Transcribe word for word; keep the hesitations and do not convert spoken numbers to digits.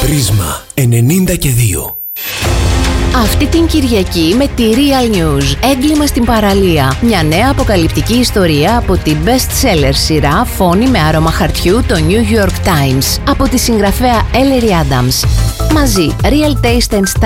Πρίσμα ενενήντα και δύο. Αυτή την Κυριακή με τη Real News, έγκλημα στην παραλία. Μια νέα αποκαλυπτική ιστορία από την best-seller σειρά Φόνη με άρωμα χαρτιού, το New York Times, από τη συγγραφέα Ellery Adams. Μαζί, Real Taste and Style